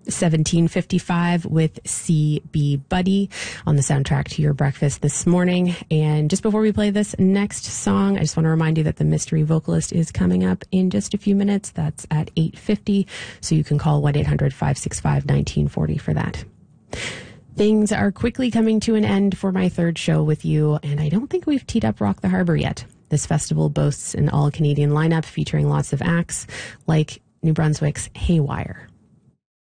1755 with C.B. Buddy on the soundtrack to your breakfast this morning. And just before we play this next song, I just want to remind you that the mystery vocalist is coming up in just a few minutes. That's at 8:50. So you can call 1-800-565-1940 for that. Things are quickly coming to an end for my third show with you, and I don't think we've teed up Rock the Harbor yet. This festival boasts an all-Canadian lineup featuring lots of acts like New Brunswick's Haywire.